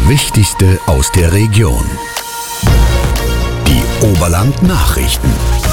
Wichtigste aus der Region. Die Oberland-Nachrichten.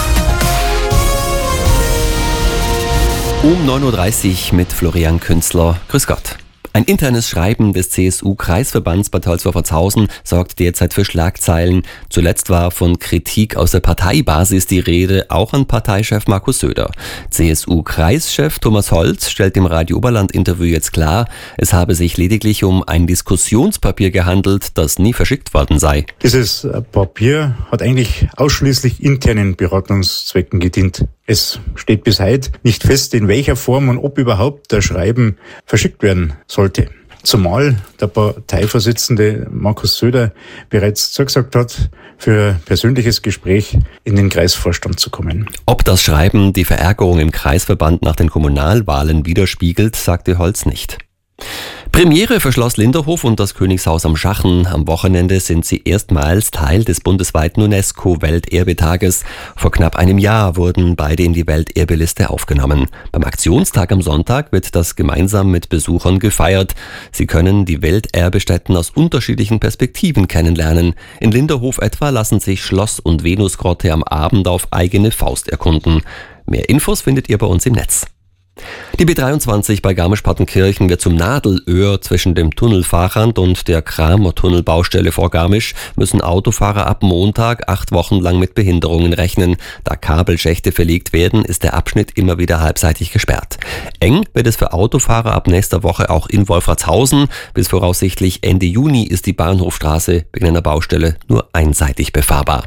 Um 9.30 Uhr mit Florian Künzler. Grüß Gott. Ein internes Schreiben des CSU-Kreisverbands Bad Holzweiler-Pforzhausen sorgt derzeit für Schlagzeilen. Zuletzt war von Kritik aus der Parteibasis die Rede, auch an Parteichef Markus Söder. CSU-Kreischef Thomas Holz stellt im Radio Oberland-Interview jetzt klar, es habe sich lediglich um ein Diskussionspapier gehandelt, das nie verschickt worden sei. Dieses Papier hat eigentlich ausschließlich internen Beratungszwecken gedient. Es steht bis heute nicht fest, in welcher Form und ob überhaupt das Schreiben verschickt werden sollte. Zumal der Parteivorsitzende Markus Söder bereits zugesagt hat, für persönliches Gespräch in den Kreisvorstand zu kommen. Ob das Schreiben die Verärgerung im Kreisverband nach den Kommunalwahlen widerspiegelt, sagte Holz nicht. Premiere für Schloss Linderhof und das Königshaus am Schachen. Am Wochenende sind sie erstmals Teil des bundesweiten UNESCO-Welterbetages. Vor knapp einem Jahr wurden beide in die Welterbeliste aufgenommen. Beim Aktionstag am Sonntag wird das gemeinsam mit Besuchern gefeiert. Sie können die Welterbestätten aus unterschiedlichen Perspektiven kennenlernen. In Linderhof etwa lassen sich Schloss und Venusgrotte am Abend auf eigene Faust erkunden. Mehr Infos findet ihr bei uns im Netz. Die B23 bei Garmisch-Partenkirchen wird zum Nadelöhr. Zwischen dem Tunnelfachrand und der Kramer-Tunnelbaustelle vor Garmisch müssen Autofahrer ab Montag 8 Wochen lang mit Behinderungen rechnen. Da Kabelschächte verlegt werden, ist der Abschnitt immer wieder halbseitig gesperrt. Eng wird es für Autofahrer ab nächster Woche auch in Wolfratshausen. Bis voraussichtlich Ende Juni ist die Bahnhofstraße wegen einer Baustelle nur einseitig befahrbar.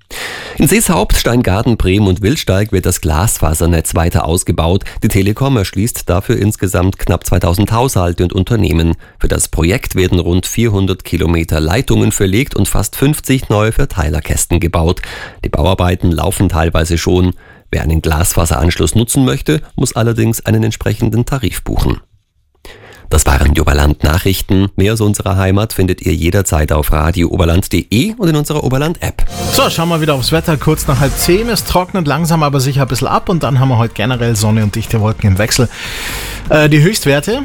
In Seeshaupt, Steingaden, Bremen und Wildsteig wird das Glasfasernetz weiter ausgebaut. Die Telekom erschließt dafür insgesamt knapp 2000 Haushalte und Unternehmen. Für das Projekt werden rund 400 Kilometer Leitungen verlegt und fast 50 neue Verteilerkästen gebaut. Die Bauarbeiten laufen teilweise schon. Wer einen Glasfaseranschluss nutzen möchte, muss allerdings einen entsprechenden Tarif buchen. Das waren die Oberland-Nachrichten. Mehr aus unserer Heimat findet ihr jederzeit auf radiooberland.de und in unserer Oberland-App. So, schauen wir wieder aufs Wetter. Kurz nach 9:30. Es trocknet langsam, aber sicher ein bisschen ab. Und dann haben wir heute generell Sonne und dichte Wolken im Wechsel. Die Höchstwerte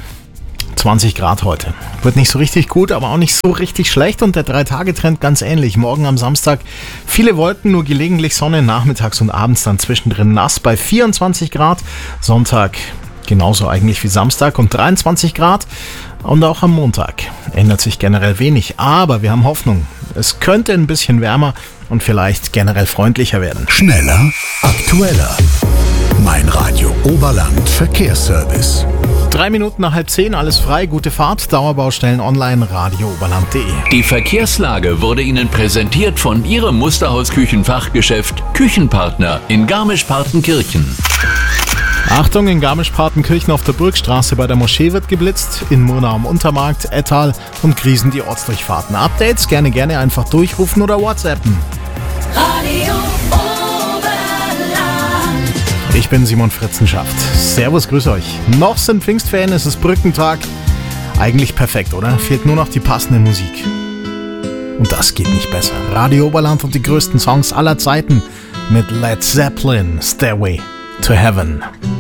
20 Grad heute. Wird nicht so richtig gut, aber auch nicht so richtig schlecht. Und der 3-Tage-Trend ganz ähnlich. Morgen am Samstag viele Wolken, nur gelegentlich Sonne. Nachmittags und abends dann zwischendrin nass bei 24 Grad. Sonntag genauso eigentlich wie Samstag und 23 Grad. Und auch am Montag ändert sich generell wenig. Aber wir haben Hoffnung. Es könnte ein bisschen wärmer und vielleicht generell freundlicher werden. Schneller, aktueller. Mein Radio Oberland Verkehrsservice. 3 Minuten nach 9:30, alles frei, gute Fahrt, Dauerbaustellen online, radiooberland.de. Die Verkehrslage wurde Ihnen präsentiert von Ihrem Musterhaus-Küchenfachgeschäft Küchenpartner in Garmisch-Partenkirchen. Achtung, in Garmisch-Partenkirchen auf der Burgstraße bei der Moschee wird geblitzt, in Murnau am Untermarkt, Ettal und Griesen die Ortsdurchfahrten. Updates gerne einfach durchrufen oder WhatsAppen. Radio Oberland. Ich bin Simon Fritzenschaft. Servus, grüß euch. Noch sind Pfingstferien, es ist Brückentag. Eigentlich perfekt, oder? Fehlt nur noch die passende Musik. Und das geht nicht besser. Radio Oberland und die größten Songs aller Zeiten mit Led Zeppelin, Stairway to Heaven.